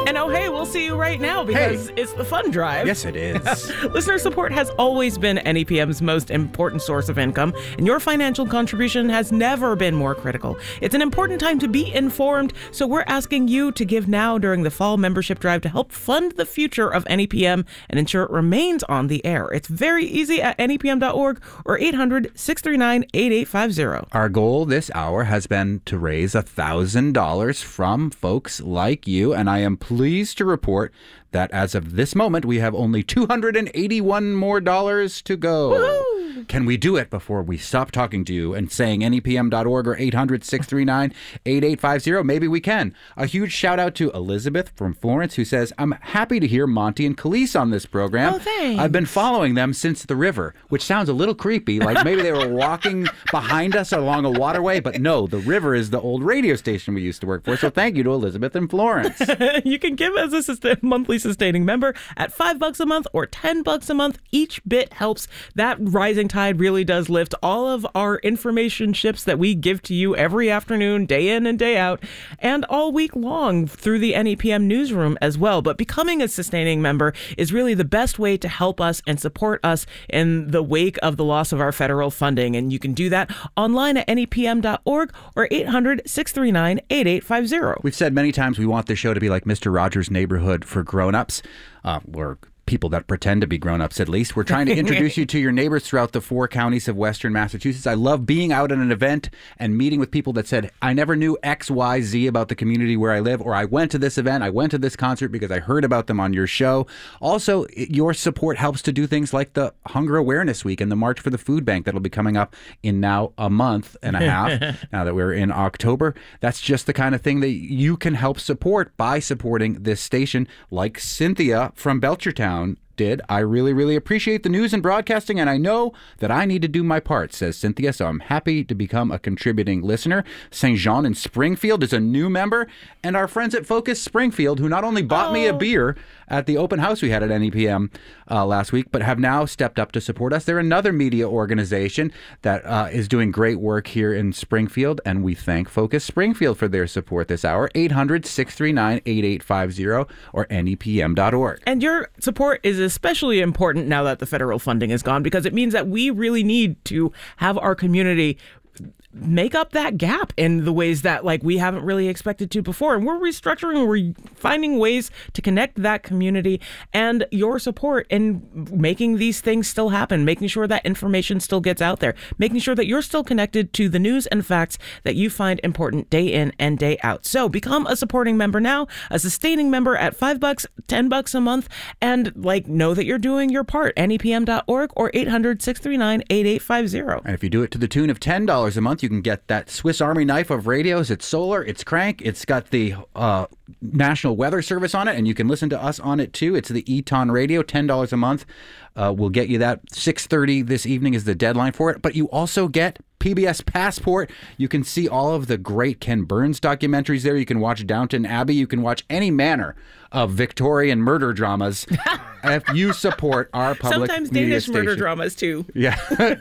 And oh, hey, we'll see you right now because it's the fun drive. Yes, it is. Listener support has always been NEPM's most important source of income, and your financial contribution has never been more critical. It's an important time to be informed, so we're asking you to give now during the fall membership drive to help fund the future of NEPM and ensure it remains on the air. It's very easy at nepm.org or 800-639-8850. Our goal this hour has been to raise $1,000 from folks like you, and I am pleased to report that as of this moment, we have only $281 more to go. Woo-hoo! Can we do it before we stop talking to you and saying nepm.org or 800-639-8850? Maybe we can. A huge shout out to Elizabeth from Florence who says, I'm happy to hear Monty and Khalees on this program. Oh, thanks. I've been following them since the river, which sounds a little creepy, like maybe they were walking behind us along a waterway, but no, the river is the old radio station we used to work for. So thank you to Elizabeth and Florence. You can give as a monthly sustaining member at $5 a month or $10 a month. Each bit helps. That rising tide really does lift all of our information ships that we give to you every afternoon, day in and day out, and all week long through the NEPM newsroom as well. But becoming a sustaining member is really the best way to help us and support us in the wake of the loss of our federal funding. And you can do that online at nepm.org or 800-639-8850. We've said many times we want this show to be like Mr. Rogers' Neighborhood for grown-ups, or people that pretend to be grown-ups at least. We're trying to introduce you to your neighbors throughout the 4 counties of Western Massachusetts. I love being out at an event and meeting with people that said, I never knew X, Y, Z about the community where I live, or I went to this event, I went to this concert because I heard about them on your show. Also, your support helps to do things like the Hunger Awareness Week and the March for the Food Bank that'll be coming up in now a month and a half, now that we're in October. That's just the kind of thing that you can help support by supporting this station, like Cynthia from Belchertown did. I really, really appreciate the news and broadcasting, and I know that I need to do my part, says Cynthia, so I'm happy to become a contributing listener. St. Jean in Springfield is a new member, and our friends at Focus Springfield, who not only bought me a beer at the open house we had at NEPM last week, but have now stepped up to support us. They're another media organization that is doing great work here in Springfield, and we thank Focus Springfield for their support this hour. 800-639-8850 or nepm.org. And your support is especially important now that the federal funding is gone, because it means that we really need to have our community make up that gap in the ways that we haven't really expected to before. And we're restructuring, we're finding ways to connect that community, and your support in making these things still happen, making sure that information still gets out there, making sure that you're still connected to the news and facts that you find important day in and day out. So become a supporting member now, a sustaining member at $5, $10 a month, and know that you're doing your part. nepm.org or 800-639-8850. And if you do it to the tune of $10 a month, you can get that Swiss Army knife of radios. It's solar, it's crank, it's got the National Weather Service on it, and you can listen to us on it too. It's the Eton Radio, $10 a month. We'll get you that. 6:30 this evening is the deadline for it. But you also get PBS Passport. You can see all of the great Ken Burns documentaries there. You can watch Downton Abbey. You can watch any manner of Victorian murder dramas if you support our public sometimes media Danish station. murder dramas too. Yeah,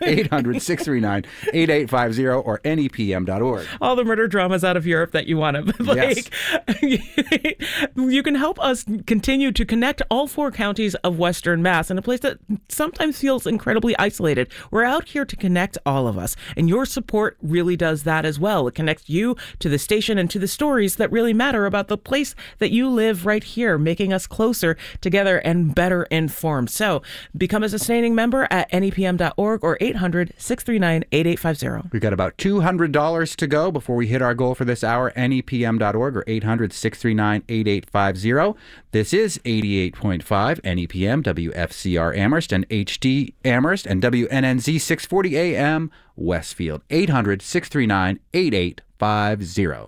800-639-8850 or nepm.org. All the murder dramas out of Europe that you want to Yes. You can help us continue to connect all 4 counties of Western Mass in a place that sometimes feels incredibly isolated. We're out here to connect all of us, and your support really does that as well. It connects you to the station and to the stories that really matter about the place that you live right here, making us closer together and better informed. So become a sustaining member at nepm.org or 800-639-8850. We've got about $200 to go before we hit our goal for this hour. nepm.org or 800-639-8850. This is 88.5 NEPM, WFCR Amherst, and HD Amherst, and WNNZ 640 AM Westfield. 800-639-8850.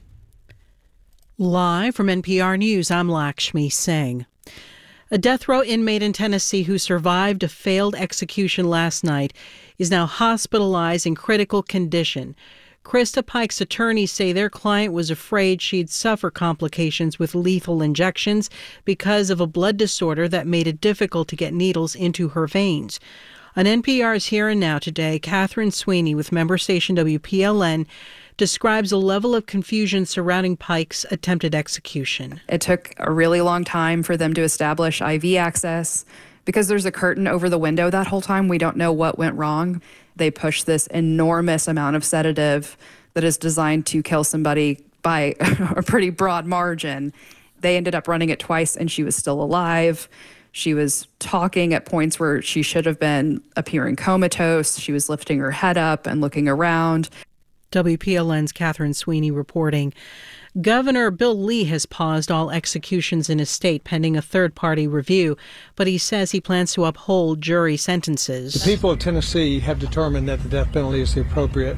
Live from NPR News, I'm Lakshmi Singh. A death row inmate in Tennessee who survived a failed execution last night is now hospitalized in critical condition. Krista Pike's attorneys say their client was afraid she'd suffer complications with lethal injections because of a blood disorder that made it difficult to get needles into her veins. On NPR's Here and Now today, Catherine Sweeney with member station WPLN describes a level of confusion surrounding Pike's attempted execution. It took a really long time for them to establish IV access. Because there's a curtain over the window that whole time, we don't know what went wrong. They pushed this enormous amount of sedative that is designed to kill somebody by a pretty broad margin. They ended up running it twice, and she was still alive. She was talking at points where she should have been appearing comatose. She was lifting her head up and looking around. WPLN's Catherine Sweeney reporting. Governor Bill Lee has paused all executions in his state pending a third-party review, but he says he plans to uphold jury sentences. The people of Tennessee have determined that the death penalty is the appropriate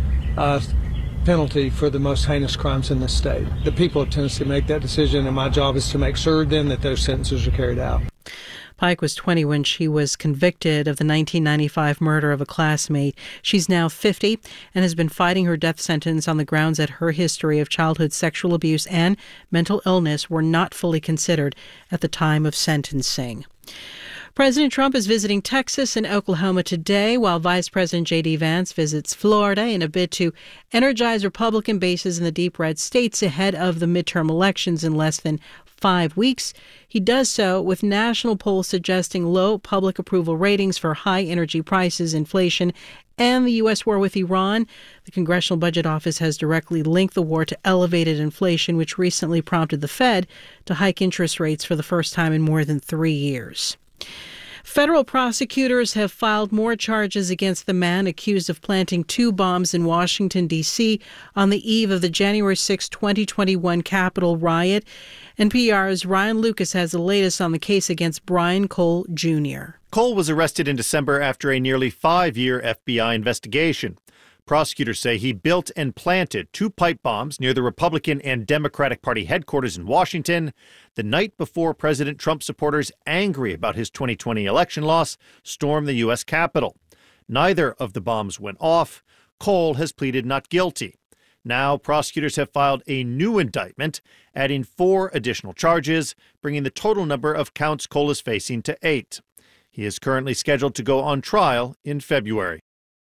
penalty for the most heinous crimes in this state. The people of Tennessee make that decision, and my job is to make certain that those sentences are carried out. Pike was 20 when she was convicted of the 1995 murder of a classmate. She's now 50 and has been fighting her death sentence on the grounds that her history of childhood sexual abuse and mental illness were not fully considered at the time of sentencing. President Trump is visiting Texas and Oklahoma today, while Vice President J.D. Vance visits Florida in a bid to energize Republican bases in the deep red states ahead of the midterm elections in less than 5 weeks. He does so with national polls suggesting low public approval ratings for high energy prices, inflation, and the U.S. war with Iran. The Congressional Budget Office has directly linked the war to elevated inflation, which recently prompted the Fed to hike interest rates for the first time in more than 3 years. Federal prosecutors have filed more charges against the man accused of planting 2 bombs in Washington, D.C. on the eve of the January 6, 2021 Capitol riot. NPR's Ryan Lucas has the latest on the case against Brian Cole, Jr. Cole was arrested in December after a nearly 5-year FBI investigation. Prosecutors say he built and planted 2 pipe bombs near the Republican and Democratic Party headquarters in Washington the night before President Trump supporters, angry about his 2020 election loss, stormed the U.S. Capitol. Neither of the bombs went off. Cole has pleaded not guilty. Now, prosecutors have filed a new indictment, adding 4 additional charges, bringing the total number of counts Cole is facing to 8. He is currently scheduled to go on trial in February.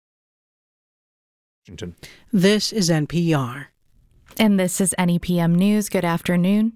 This is NPR. And this is NEPM News. Good afternoon.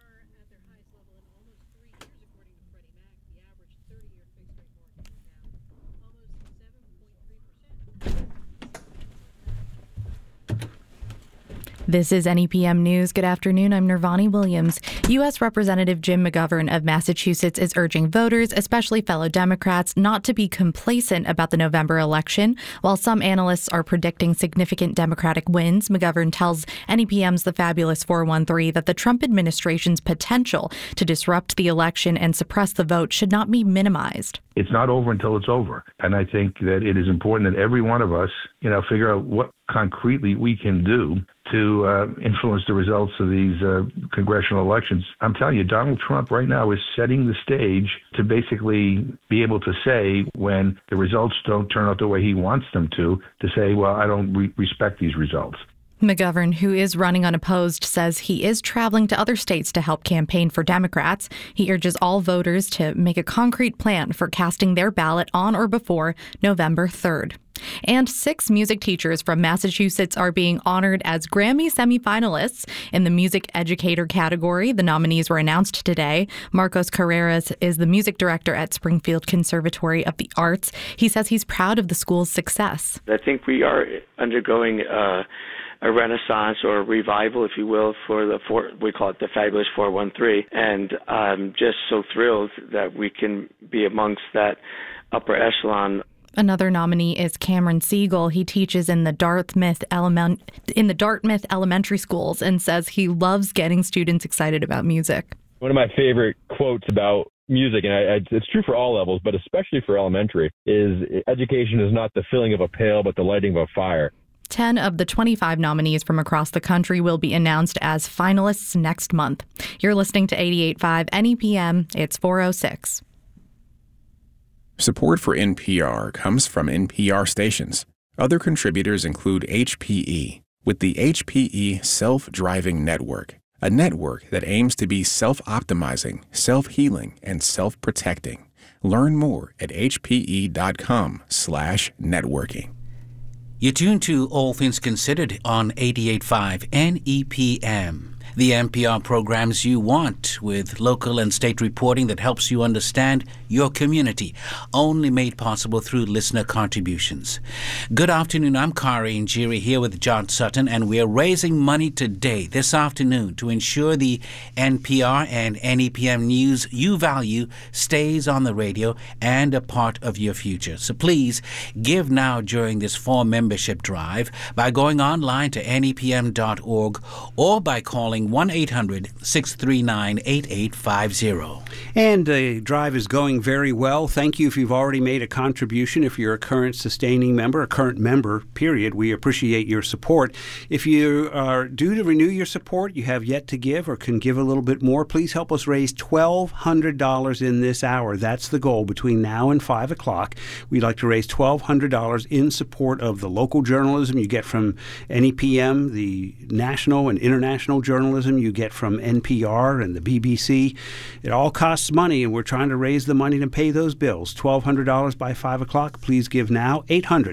This is NEPM News. Good afternoon. I'm Nirvani Williams. U.S. Representative Jim McGovern of Massachusetts is urging voters, especially fellow Democrats, not to be complacent about the November election. While some analysts are predicting significant Democratic wins, McGovern tells NEPM's The Fabulous 413 that the Trump administration's potential to disrupt the election and suppress the vote should not be minimized. It's not over until it's over. And I think that it is important that every one of us, figure out what concretely we can do to influence the results of these congressional elections. I'm telling you, Donald Trump right now is setting the stage to basically be able to say, when the results don't turn out the way he wants them to say, well, I don't respect these results. McGovern, who is running unopposed, says he is traveling to other states to help campaign for Democrats. He urges all voters to make a concrete plan for casting their ballot on or before November 3rd. And 6 music teachers from Massachusetts are being honored as Grammy semifinalists in the music educator category. The nominees were announced today. Marcos Carreras is the music director at Springfield Conservatory of the Arts. He says he's proud of the school's success. I think we are undergoing a renaissance or a revival, if you will, for we call it the Fabulous 413. And I'm just so thrilled that we can be amongst that upper echelon. Another nominee is Cameron Siegel. He teaches in the Dartmouth elementary schools and says he loves getting students excited about music. One of my favorite quotes about music, and it's true for all levels, but especially for elementary, is education is not the filling of a pail, but the lighting of a fire. 10 of the 25 nominees from across the country will be announced as finalists next month. You're listening to 88.5 NEPM. It's 4:06. Support for NPR comes from NPR stations. Other contributors include HPE, with the HPE Self-Driving Network, a network that aims to be self-optimizing, self-healing, and self-protecting. Learn more at hpe.com/networking. You're tuned to All Things Considered on 88.5 NEPM. The NPR programs you want, with local and state reporting that helps you understand your community, only made possible through listener contributions. Good afternoon, I'm Kari Njiri here with John Sutton, and we're raising money today, this afternoon, to ensure the NPR and NEPM news you value stays on the radio and a part of your future. So please give now during this fall membership drive by going online to nepm.org or by calling 1-800-639-8850. And the drive is going very well. Thank you if you've already made a contribution. If you're a current sustaining member, a current member, period, we appreciate your support. If you are due to renew your support, you have yet to give or can give a little bit more, please help us raise $1,200 in this hour. That's the goal between now and 5 o'clock. We'd like to raise $1,200 in support of the local journalism you get from NEPM, the national and international journalism you get from NPR and the BBC. It all costs money, and we're trying to raise the money to pay those bills. $1,200 by 5 o'clock. Please give now.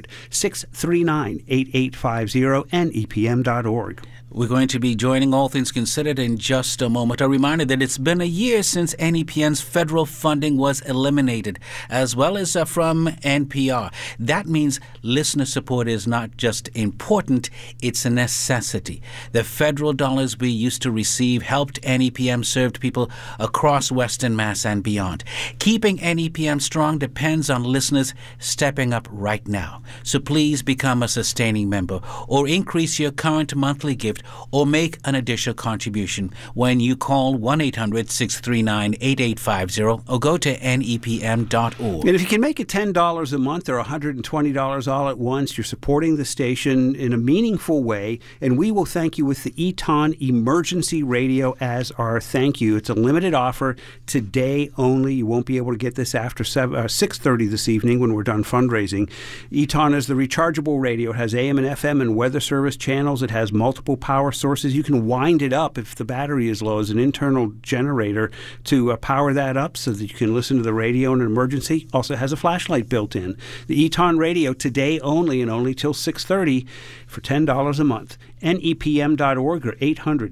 800-639-8850, nepm.org. We're going to be joining All Things Considered in just a moment. A reminder that it's been a year since NEPM's federal funding was eliminated, as well as from NPR. That means listener support is not just important, it's a necessity. The federal dollars we used to receive helped NEPM serve people across Western Mass and beyond. Keeping NEPM strong depends on listeners stepping up right now. So please become a sustaining member or increase your current monthly gift or make an additional contribution when you call 1-800-639-8850 or go to nepm.org. And if you can make it $10 a month or $120 all at once, you're supporting the station in a meaningful way, and we will thank you with the Eton Emergency Radio as our thank you. It's a limited offer today only. You won't be able to get this after 6:30 this evening when we're done fundraising. Eton is the rechargeable radio. It has AM and FM and weather service channels. It has multiple power sources. You can wind it up if the battery is low as an internal generator to power that up so that you can listen to the radio in an emergency. Also has a flashlight built in. The Eton Radio today only and only till 6:30 for $10 a month. nepm.org or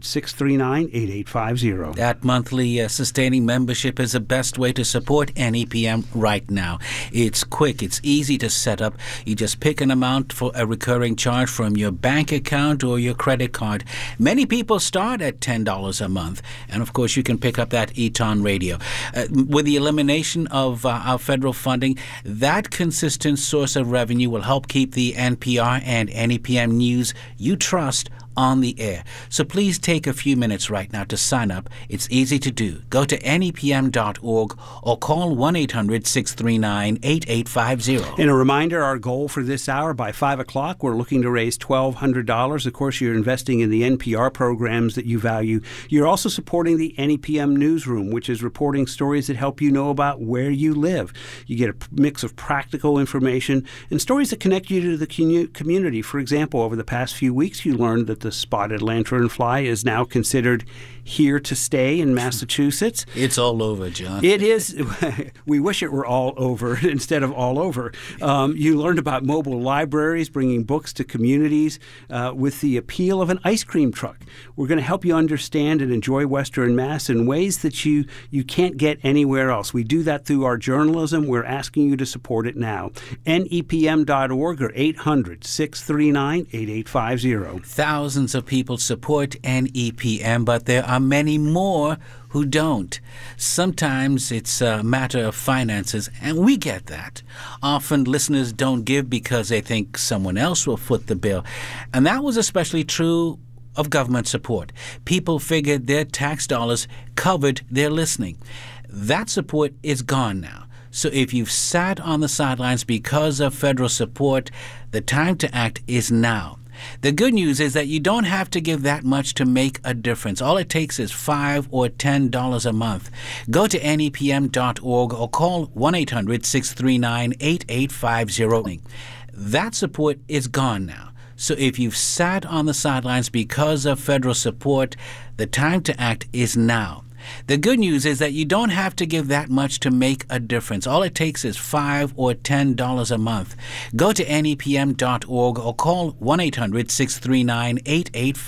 800-639-8850. That monthly sustaining membership is the best way to support NEPM right now. It's quick. It's easy to set up. You just pick an amount for a recurring charge from your bank account or your credit card. Many people start at $10 a month. And, of course, you can pick up that Eton Radio. With the elimination of our federal funding, that consistent source of revenue will help keep the NPR and NEPM news you trust on the air. So please take a few minutes right now to sign up. It's easy to do. Go to nepm.org or call 1-800-639-8850. And a reminder, our goal for this hour, by 5 o'clock, we're looking to raise $1,200. Of course, you're investing in the NPR programs that you value. You're also supporting the NEPM Newsroom, which is reporting stories that help you know about where you live. You get a mix of practical information and stories that connect you to the community. For example, over the past few weeks, you learned that the spotted lanternfly is now considered here to stay in Massachusetts. It's all over, John. It is. We wish it were all over instead of all over. You learned about mobile libraries bringing books to communities with the appeal of an ice cream truck. We're going to help you understand and enjoy Western Mass in ways that you can't get anywhere else. We do that through our journalism. We're asking you to support it now. nepm.org or 800-639-8850. Thousands of people support NEPM, but there are many more who don't. Sometimes it's a matter of finances, and we get that. Often listeners don't give because they think someone else will foot the bill. And that was especially true of government support. People figured their tax dollars covered their listening. That support is gone now. So if you've sat on the sidelines because of federal support, the time to act is now. The good news is that you don't have to give that much to make a difference. All it takes is $5 or $10 a month. Go to nepm.org or call 1-800-639-8850. That support is gone now. So if you've sat on the sidelines because of federal support, the time to act is now. The good news is that you don't have to give that much to make a difference. All it takes is $5 or $10 a month. Go to nepm.org or call 1-800-639-8855.